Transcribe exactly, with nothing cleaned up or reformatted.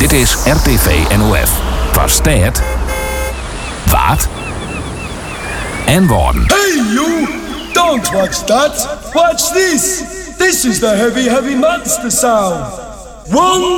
Dit is R T V N O F. Versteed. Wat? En worden. Hey you! Don't watch that! Watch this! This is the heavy, heavy monster sound! One